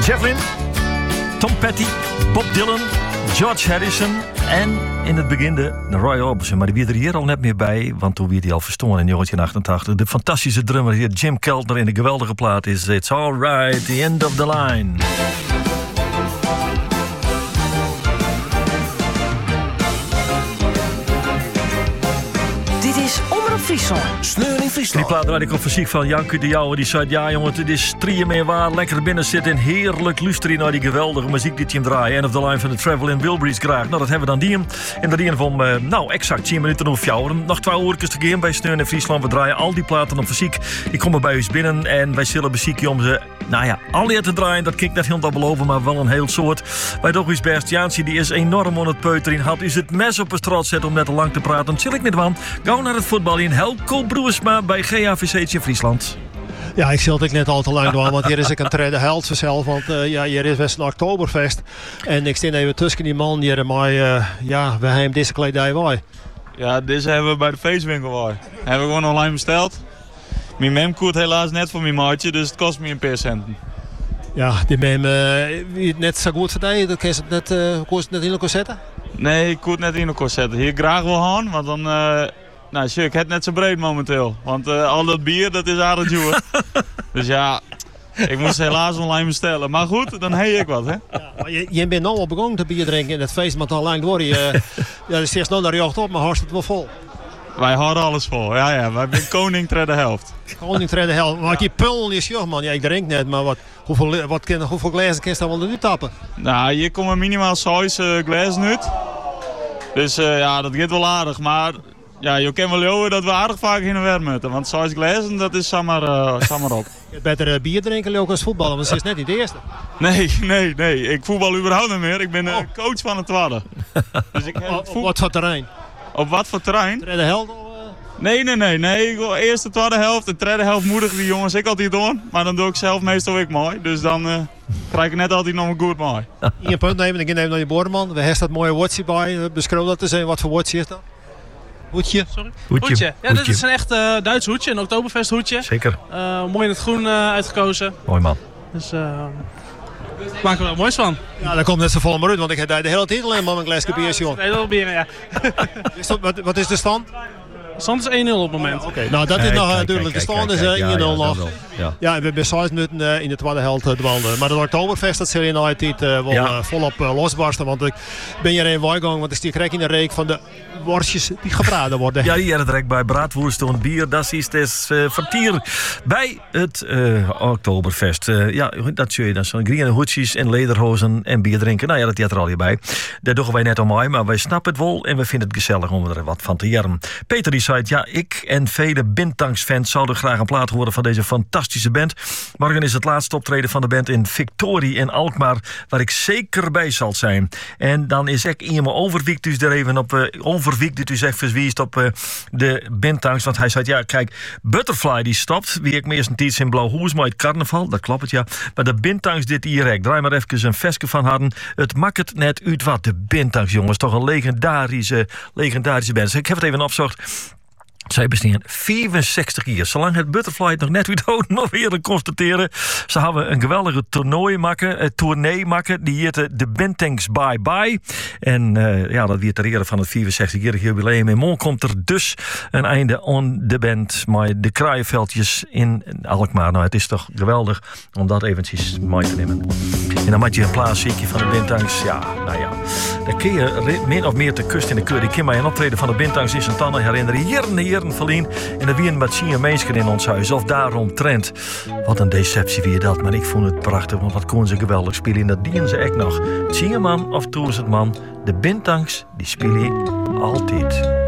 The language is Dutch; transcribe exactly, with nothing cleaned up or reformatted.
Jeff Lynne, Tom Petty, Bob Dylan, George Harrison en in het begin de Roy Orbison. Maar die wie er hier al net meer bij, want toen werd hij al verstoren in negentien achtentachtig. De fantastische drummer hier, Jim Keltner, in de geweldige plaat is It's Alright, The End of the Line. Dit is Omroep Friesland. Sneur in Friesland. Die plaat raad ik op fysiek van Janke de Jouwe. Die zei, ja jongen, het is strieën meer waar. Lekker binnen zitten en heerlijk luisteren naar die geweldige muziek die je hem draaien. End of the Line van de Travel in Wilburys graag. Nou, dat hebben we dan die hem. En dat die hem van, uh, nou, exact tien minuten of fjouwen. Nog twee uurtjes te gaan bij Sneur in Friesland. We draaien al die platen op fysiek. Die komen bij ons binnen en wij zullen muziekje om ze, nou ja, al die te draaien. Dat klinkt net helemaal beloven, maar wel een heel soort. Bij toch is best Jaantje, die is enorm aan het peuteren. Had is het mes op een straat zetten om net te lang te praten. Dan chill ik met van. Gauw naar het voetbal in Helco Broersma bij G A V C in Friesland. Ja, ik zult ik net al te lang doen, want hier is ik een tweede held vanzelf. Want uh, ja, hier is best een Oktoberfest. En ik sta even tussen die man hier, maar uh, ja, we hebben deze kledij bij. Ja, deze hebben we bij de feestwinkel bij. Hebben we gewoon online besteld. Mijn mem koert helaas net voor mijn maatje, dus het kost me een paar centen. Ja, die mem uh, net zo goed voor je, dat kun je het net, uh, kon je het net in elkaar zetten? Nee, ik koert net in elkaar zetten. Hier graag wel gaan, want dan... Uh, Nou, ik het net zo breed momenteel. Want uh, al dat bier, dat is aardig duur. Dus ja, ik moest helaas online bestellen. Maar goed, dan heb ik wat, hè. Ja, maar je, je bent nou al begonnen te bier drinken in het feest, maar dan lang door. Je, uh, ja, dus eerst nou naar je jacht op, maar hartst het wel vol. Wij houden alles vol. Ja, ja, wij zijn koning tweede helft. Koning tweede helft. Maar die pul is joh, man. Ja, ik drink net, maar wat, hoeveel, wat, hoeveel glazen kun je dan wel nu tappen? Nou, hier komen minimaal zes uh, glazen uit. Dus uh, ja, dat gaat wel aardig, maar... Ja, je kan wel horen dat we aardig vaak in een wermuten. Want zes glazen, dat is samen uh, op. Je beter uh, bier drinken ook als voetballen, want ze is net niet de eerste. Nee, nee, nee. Ik voetbal überhaupt niet meer. Ik ben uh, coach van het tweede. Dus ik heb op, op wat voor terrein? Op wat voor terrein? Tweede helft? Uh... Nee, nee, nee. nee. Eerste, tweede helft. De tweede helft moedig die jongens ik altijd doen. Maar dan doe ik zelf meestal ik mooi. Dus dan uh, krijg ik net altijd nog een goed mooi. Eén punt nemen, ik neem naar je boorman. We hebben dat mooie watje bij. Beschrijf dat te zijn. Wat voor watje is dat? Hoedje? Sorry? Hoedje. Hoedje. Ja, hoedje. dit is een echt uh, Duits hoedje, een Oktoberfest hoedje. Zeker. Uh, mooi in het groen uh, uitgekozen. Mooi man. Dus uh, daar maken we er moois van. Ja, dat komt net zo vol maar uit, want ik heb daar de hele titel in, man, een glaasje bier, joh. Nee, dat wel bieren, ja. Is dat, wat, wat is de stand? De stand is één nul op het moment. Oké, okay, nou dat is nog natuurlijk. De stand is één nul nog. Ja, ja, we hebben zes minuten uh, in de tweede helft uh, dwalen. Maar de Oktoberfest, dat zal je nou altijd uh, wel ja. uh, volop uh, losbarsten. Want ik ben hier in Weigang, want ik stiek rek in de reek van de worstjes die gebraden worden. Ja, die hebben direct bij braadwoest en bier. Dat is het uh, vertier bij het uh, Oktoberfest. Uh, ja, dat zul je dan zo'n groene hoedjes en lederhozen en bier drinken. Nou ja, dat zit er al hierbij. Dat doen wij net om mij, maar wij snappen het wel en we vinden het gezellig om er wat van te jarren. Peter die zei, ja, ik en vele Bintangs-fans zouden graag een plaat horen van deze fantastische band. Morgen is het laatste optreden van de band in Victorie in Alkmaar, waar ik zeker bij zal zijn. En dan is ik iemand overwiekt dus er even op, uh, overwiekt dus echt verwiest op uh, de Bintangs, want hij zei, ja, kijk, Butterfly die stopt, wie ik meest een tijd in Blauw Hoes, maar het carnaval, dat klopt het, ja. Maar de Bintangs dit hier, ik draai maar even een veske van hadden. Het maakt het net uit wat. De Bintangs, jongens, toch een legendarische, legendarische band. Ik heb het even opgezocht. Zij bestaan vierenzestig jaar. Zolang het Butterfly het nog net uithouden, nog weer te constateren. Ze hebben een geweldige toernooi maken, een tournee maken. Die heette de Bintangs Bye Bye. En uh, ja, dat weer ter ere van het vierenzestig-jarig jubileum. In morgen komt er dus een einde aan de band. Maar de Kraaienveldjes in Alkmaar. Nou, het is toch geweldig om dat eventjes mooi te nemen. En dan maak je een plaatsziekje van de Bintangs. Ja, nou ja. Dan kun je min of meer te kust in de keur. Ik kan mij een optreden van de Bintangs in zijn tanden herinneren. Jaren, jaren verlien. En er weer met zien mensen in ons huis. Of daarom trend. Wat een deceptie weer dat. Maar ik vond het prachtig. Want wat kon ze geweldig spelen. En dat dienen ze echt nog. Tien man of Toerzend man. De Bintangs, die spelen altijd.